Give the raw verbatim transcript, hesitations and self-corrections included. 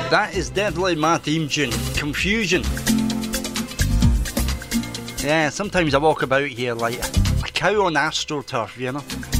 That is definitely my theme tune, Confusion. Yeah, sometimes I walk about here like a cow on AstroTurf, you know.